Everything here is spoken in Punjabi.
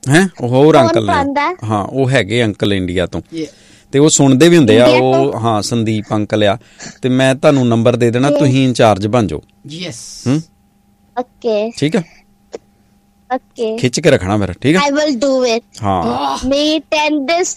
ਹੈਂ, ਉਹ ਹੋਰ ਅੰਕਲ ਨੇ। ਹਾਂ, ਉਹ ਹੈਗੇ ਅੰਕਲ ਇੰਡੀਆ ਤੋਂ, ਤੇ ਉਹ ਸੁਣਦੇ ਵੀ ਹੁੰਦੇ ਆ ਉਹ। ਹਾਂ, ਸੰਦੀਪ ਅੰਕਲ ਆ। ਤੇ ਮੈਂ ਤੁਹਾਨੂੰ ਨੰਬਰ ਦੇ ਦੇਣਾ, ਤੁਸੀਂ ਇੰਚਾਰਜ ਬਣ ਜਾਓ। ਠੀਕ ਆ, ਖਿੱਚ ਕੇ ਰੱਖਣਾ ਫਿਰ। ਠੀਕ ਆ, I will do it. ਹਾਂ। Meet and this